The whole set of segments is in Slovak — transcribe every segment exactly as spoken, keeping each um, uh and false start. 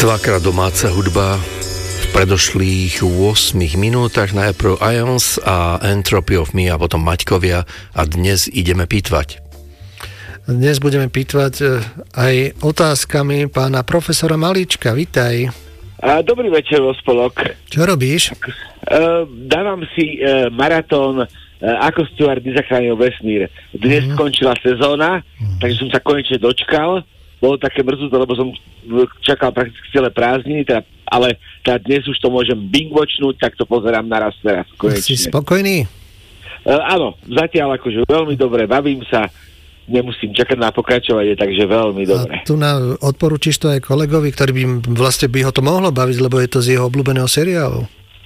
Dvakrát domáca hudba v predošlých ôsmich minútach, najprv Ions a Entropy of Me a potom Maťkovia, a dnes ideme pýtvať. Dnes budeme pýtvať aj otázkami pána profesora Malíčka. Vitaj. Dobrý večer, Ospolok. Čo robíš? Uh, dávam si uh, maratón uh, Ako Stuart nezachránil vesmír. Dnes mm. skončila sezóna, mm. takže som sa konečne dočkal. Bolo také mrzúto, lebo som čakal prakticky celé prázdniny, teda, ale teda dnes už to môžem binge-watchnúť, tak to pozerám naraz teraz. Konečne. Si spokojný? Uh, áno, zatiaľ akože veľmi dobre, bavím sa, nemusím čakať na pokračovanie, takže veľmi dobre. A tu na, odporúčiš to aj kolegovi, ktorý by vlastne by ho to mohlo baviť, lebo je to z jeho obľúbeného seriálu?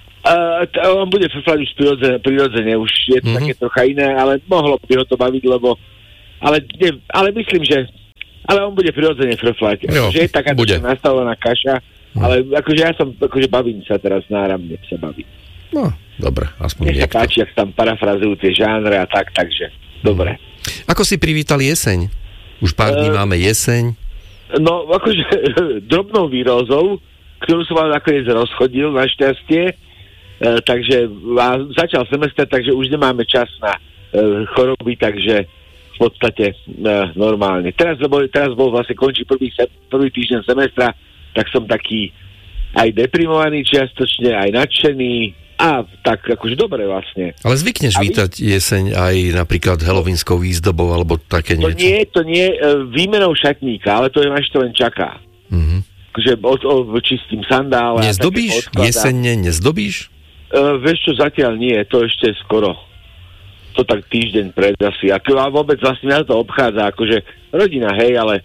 Uh, t- on bude frflať už prirodzene, prirodzene, už je to mm-hmm. také trocha iné, ale mohlo by ho to baviť, lebo ale, ne, ale myslím, že ale on bude prirodzene frflať. Jo, že je taká nastavená kaša, mm. ale akože ja som, akože bavím sa teraz náramne sa bavím. No, dobre, aspoň niekto. Mne sa páči, ak tam parafrazujú tie žánre a tak, takže dobre. Ako si privítal jeseň? Už pár dní uh, máme jeseň. No, akože drobnou výrozou, ktorú som vám nakoniec rozchodil, našťastie. Uh, takže a začal semester, takže už nemáme čas na uh, choroby, takže v podstate uh, normálne. Teraz, lebo teraz bol vlastne končí prvý, se, prvý týždeň semestra, tak som taký aj deprimovaný čiastočne, aj nadšený. A tak akože dobre vlastne. Ale zvykneš vy... vítať jeseň aj napríklad halloweenskou výzdobou alebo také niečo? To nie, to nie výmenou šatníka, ale to je na čo len čaká. Mm-hmm. Akože od, od, čistím sandále. Nezdobíš? Jesenne nezdobíš? Uh, vieš čo, zatiaľ nie, to ešte skoro. To tak týždeň pred asi. A vôbec vlastne na to obchádza, akože rodina, hej, ale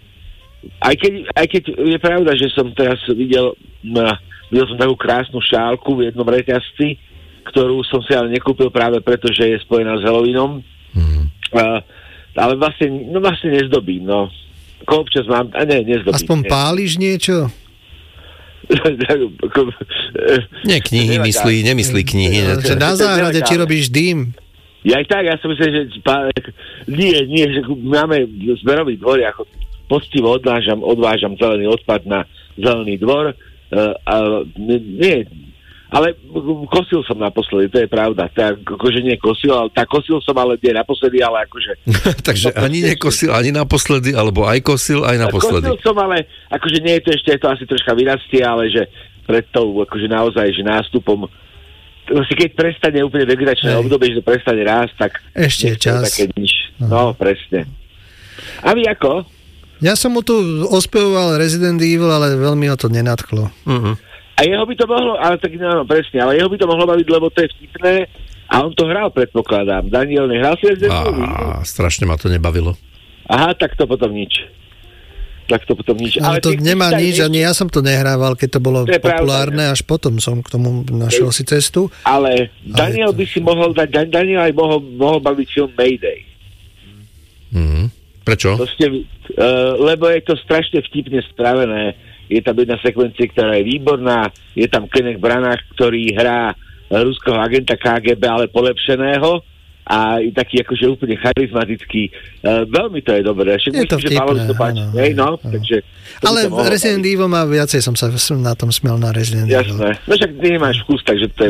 aj keď, aj keď je pravda, že som teraz videl... Uh, Videl som takú krásnu šálku v jednom reťazci, ktorú som si ale nekúpil práve preto, že je spojená s Halloweenom. Mm. Uh, ale vlastne, no vlastne nezdobím, no. Ako občas mám, a ne, nezdobím. Aspoň ne. Páliš niečo? Nie knihy myslí, nemyslí knihy. Že na záhrade či robíš dým? Ja aj tak, ja som myslel, že pá, nie, nie, že máme zberový dvor, ako poctivo odvážam, odvážam zelený odpad na zelený dvor. Uh, uh, nie, ale kosil som naposledy, to je pravda. Tak, akože nie kosil, ale tak kosil som, ale nie naposledy, ale akože... Takže ani nekosil, ani naposledy, alebo aj kosil, aj naposledy. Kosil som, ale akože nie je to ešte, je to asi troška vyrastie, ale že pred tou, akože naozaj, že nástupom, vlastne keď prestane úplne vegetačné obdobie, že to prestane rásť, tak... Ešte je čas. Také nič. No, presne. A vy ako? Ja som mu tu ospevoval Resident Evil, ale veľmi ho to nenadchlo. Uh-huh. A jeho by to mohlo, ale tak no, presne, ale jeho by to mohlo baviť, lebo to je vtipné a on to hral, predpokladám. Daniel, nehral si Resident Evil? Á, strašne ma to nebavilo. Aha, tak to potom nič. Tak to potom nič. Ale, ale to nemá nič, ani ja som to nehrával, keď to bolo to populárne, pravda, až potom som k tomu našiel si cestu. Ale Daniel ale to... by si mohol dať, Daniel aj mohol, mohol baviť film Mayday. Mhm. Prečo? Ste, uh, lebo je to strašne vtipne spravené. Je tam jedna sekvencia, ktorá je výborná. Je tam Kenneth Branagh, ktorý hrá ruského agenta ká gé bé, ale polepšeného. A je taký akože úplne charizmatický. Uh, veľmi to je dobré. Však je to myslím, vtipné. To páči. Áno, Hej, no, áno. Takže ale Resident Evil má viacej, som sa na tom smiel na Resident Evil. Jasné. No však ty nemáš vkus, takže to je...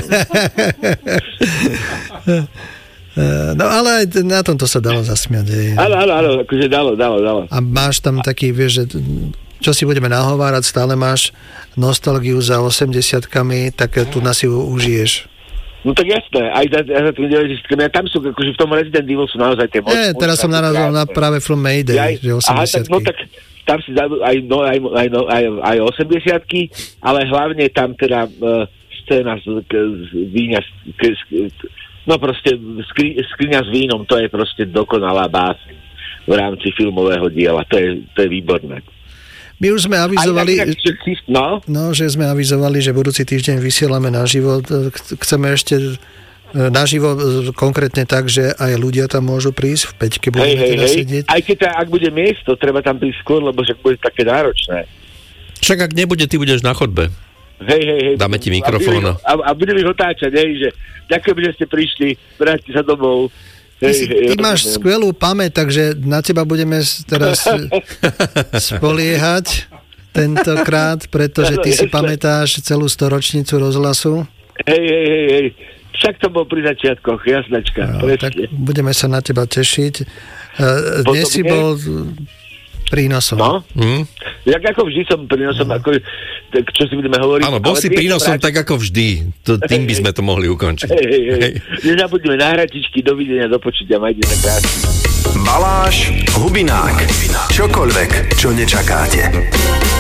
No ale aj na tomto sa dalo zasmiať. Áno, áno, áno, akože dalo, dalo, dalo. A máš tam taký, vieš, že čo si budeme nahovárať, stále máš nostalgiu za osemdesiatkami, tak tu nás si užiješ. No tak jasné, aj za, za tými deväťdesiatkami, a tam sú, akože v tom Resident Evil sú naozaj tie... Nie, teraz som narazil na práve film Mayday, aj, že osemdesiatky. Aha, tak, no tak tam si dá aj, no, aj, aj, no, aj, aj osemdesiatky, ale hlavne tam teda uh, scéna z, z víňa... Z, z, No proste skri, skriňa s vínom, to je proste dokonalá báseň v rámci filmového diela. To je, to je výborné. My už sme avizovali, Aj, tak, tak, no? No, že sme avizovali, že budúci týždeň vysielame naživo. Chceme ešte naživo konkrétne tak, že aj ľudia tam môžu prísť, v peťke budeme hej, teda hej, sedieť. Aj keď tá, ak bude miesto, treba tam prísť skôr, lebo však bude také náročné. Však ak nebude, ty budeš na chodbe. Hej, hej, hej. Dáme ti mikrofón. A, a budeme ich otáčať, hej, že ďakujem, že ste prišli, vráťte sa domov. Ty, si, ty máš skvelú pamäť, takže na teba budeme teraz spoliehať. tentokrát, pretože ty si pamätáš celú storočnicu rozhlasu. Hej, hej, hej, hej. Však to bol pri začiatkoch, jasnačka. No, tak budeme sa na teba tešiť. Dnes si bol prínosom. No, mm. Jak ako vždy som prínosom, no. Ako, tak čo si budeme hovoriť. Áno, bol si prínosom tak ako vždy. To, tým by sme to mohli ukončiť. Hej, hej, hej. Nezabudnime na hratičky, dovidenia, do počutia, majte sa krásne. Baláš, Hubinák, čokoľvek, čo nečakáte.